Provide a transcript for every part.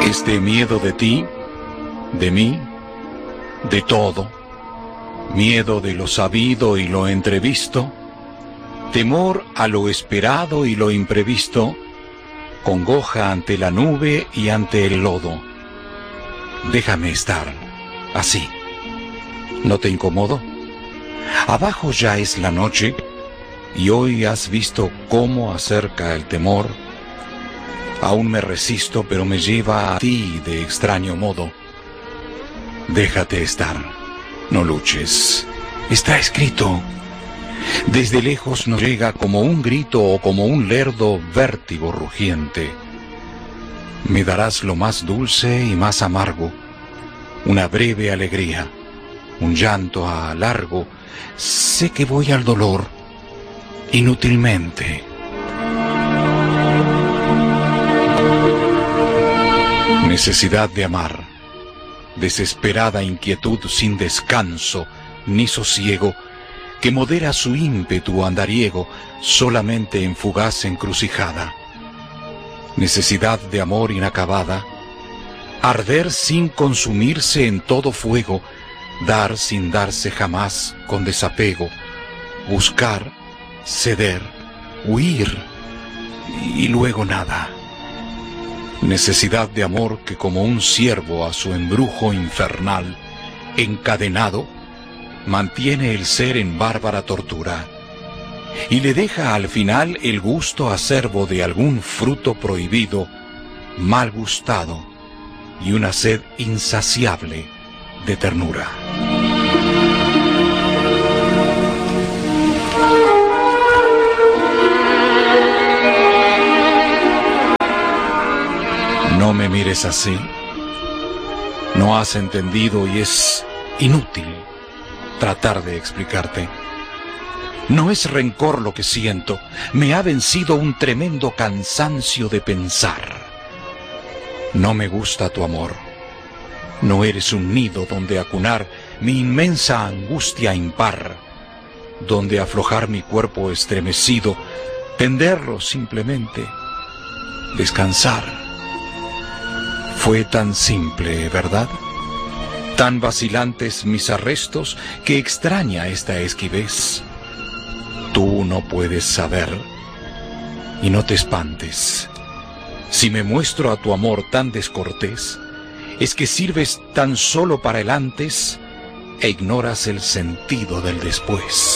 Este miedo de ti, de mí, de todo, miedo de lo sabido y lo entrevisto, temor a lo esperado y lo imprevisto, congoja ante la nube y ante el lodo. Déjame estar así. ¿No te incomodo? Abajo ya es la noche y hoy has visto cómo acerca el temor. Aún me resisto, pero me lleva a ti de extraño modo. Déjate estar, no luches. Está escrito. Desde lejos nos llega como un grito o como un lerdo vértigo rugiente. Me darás lo más dulce y más amargo, una breve alegría, un llanto a largo. Sé que voy al dolor, inútilmente. Necesidad de amar, desesperada inquietud sin descanso ni sosiego, que modera su ímpetu andariego solamente en fugaz encrucijada. Necesidad de amor inacabada, arder sin consumirse en todo fuego, dar sin darse jamás con desapego, buscar, ceder, huir y luego nada. Necesidad de amor que como un ciervo a su embrujo infernal, encadenado, mantiene el ser en bárbara tortura y le deja al final el gusto acerbo de algún fruto prohibido, mal gustado, y una sed insaciable de ternura. No me mires así. No has entendido y es inútil tratar de explicarte. No es rencor lo que siento, me ha vencido un tremendo cansancio de pensar. No me gusta tu amor. No eres un nido donde acunar mi inmensa angustia impar, donde aflojar mi cuerpo estremecido, tenderlo simplemente, descansar. Fue tan simple, ¿verdad? Tan vacilantes mis arrestos que extraña esta esquivez. Tú no puedes saber, y no te espantes. Si me muestro a tu amor tan descortés, es que sirves tan solo para el antes e ignoras el sentido del después.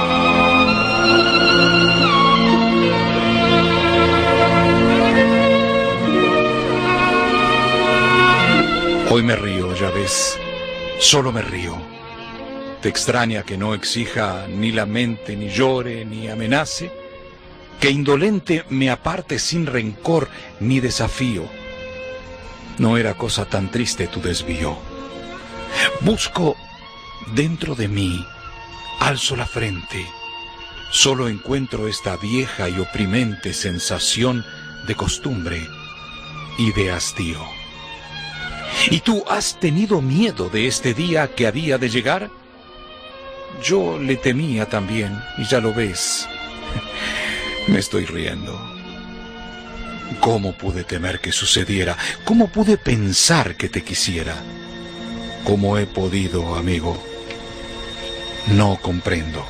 Hoy me río, ya ves, solo me río. ¿Te extraña que no exija ni lamente, ni llore, ni amenace? Que indolente me aparte sin rencor ni desafío. No era cosa tan triste tu desvío. Busco dentro de mí, alzo la frente. Solo encuentro esta vieja y oprimente sensación de costumbre y de hastío. ¿Y tú has tenido miedo de este día que había de llegar? Yo le temía también, y ya lo ves. Me estoy riendo. ¿Cómo pude temer que sucediera? ¿Cómo pude pensar que te quisiera? ¿Cómo he podido, amigo? No comprendo.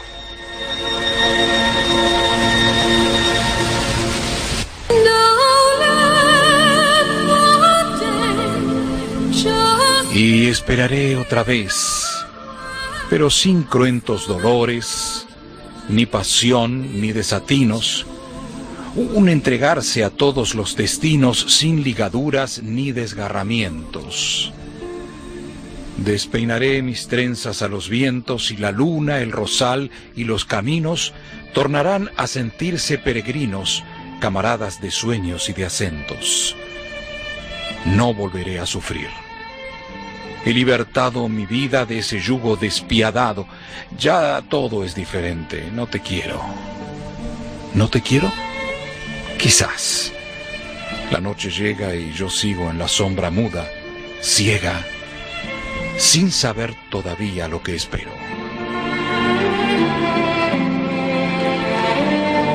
Y esperaré otra vez, pero sin cruentos dolores, ni pasión, ni desatinos, un entregarse a todos los destinos sin ligaduras ni desgarramientos. Despeinaré mis trenzas a los vientos y la luna, el rosal y los caminos tornarán a sentirse peregrinos, camaradas de sueños y de acentos. No volveré a sufrir. He libertado mi vida de ese yugo despiadado. Ya todo es diferente. No te quiero. ¿No te quiero? Quizás. La noche llega y yo sigo en la sombra muda, ciega, sin saber todavía lo que espero.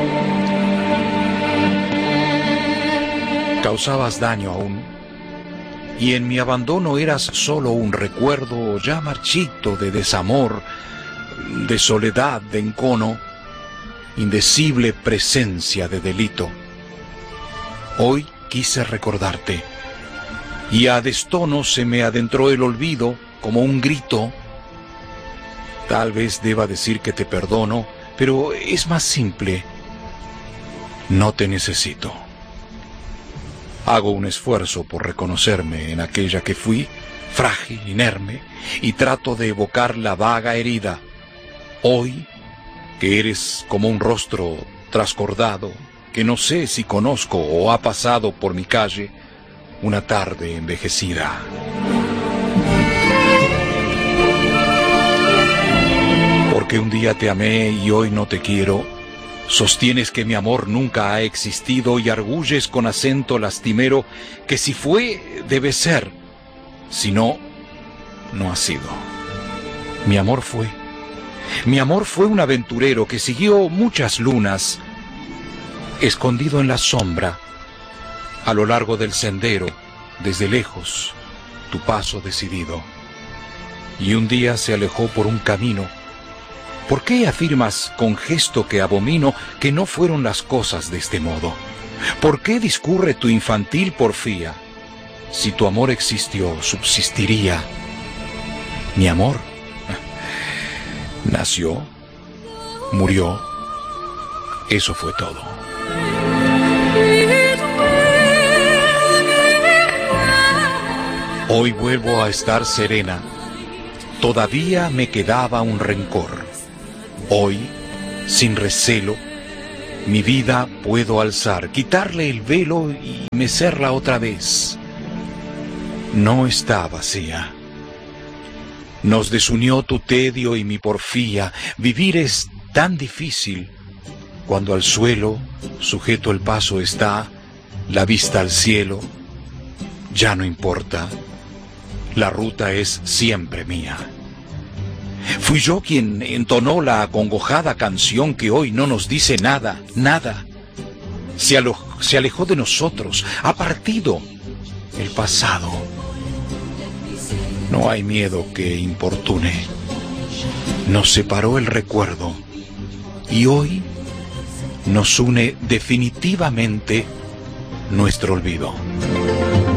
Causabas daño aún. y en mi abandono eras solo un recuerdo ya marchito de desamor, de soledad, de encono, indecible presencia de delito. Hoy quise recordarte, y a destono se me adentró el olvido como un grito. Tal vez deba decir que te perdono, pero es más simple. No te necesito. Hago un esfuerzo por reconocerme en aquella que fui, frágil, inerme, y trato de evocar la vaga herida. Hoy, que eres como un rostro trascordado, que no sé si conozco o ha pasado por mi calle, una tarde envejecida. Porque un día te amé y hoy no te quiero, sostienes que mi amor nunca ha existido y arguyes con acento lastimero que si fue, debe ser, si no, no ha sido. Mi amor fue. Mi amor fue un aventurero que siguió muchas lunas, escondido en la sombra, a lo largo del sendero, desde lejos, tu paso decidido. Y un día se alejó por un camino. ¿Por qué afirmas con gesto que abomino que no fueron las cosas de este modo? ¿Por qué discurre tu infantil porfía? Si tu amor existió, subsistiría. Mi amor nació, murió, eso fue todo. Hoy vuelvo a estar serena, todavía me quedaba un rencor. Hoy, sin recelo, mi vida puedo alzar, quitarle el velo y mecerla otra vez. No está vacía. Nos desunió tu tedio y mi porfía. Vivir es tan difícil cuando al suelo, sujeto el paso está, la vista al cielo. Ya no importa, la ruta es siempre mía. Fui yo quien entonó la acongojada canción que hoy no nos dice nada, nada. Se alejó de nosotros, ha partido el pasado. No hay miedo que importune. Nos separó el recuerdo y hoy nos une definitivamente nuestro olvido.